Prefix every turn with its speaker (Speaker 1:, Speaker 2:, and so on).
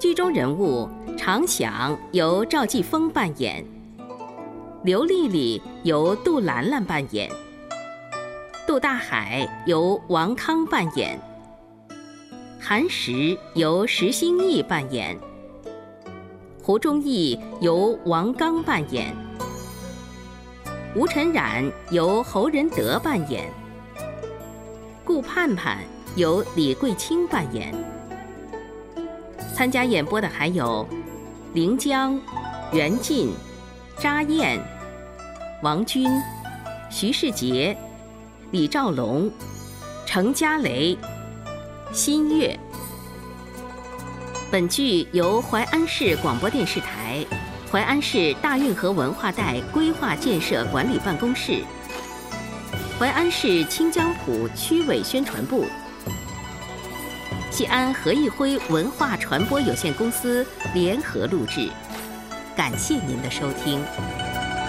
Speaker 1: 剧中人物常想由赵继峰扮演，刘丽丽由杜兰兰扮演，杜大海由王康扮演，韩石由石兴义扮演，胡忠义由王刚扮演，吴晨冉由侯仁德扮演，顾盼盼由李桂清扮演。参加演播的还有临江、袁晋、查燕、王军、徐世杰、李兆龙、程家雷、新月。本剧由淮安市广播电视台、淮安市大运河文化带规划建设管理办公室、淮安市清江浦区委宣传部、西安何义辉文化传播有限公司联合录制。感谢您的收听。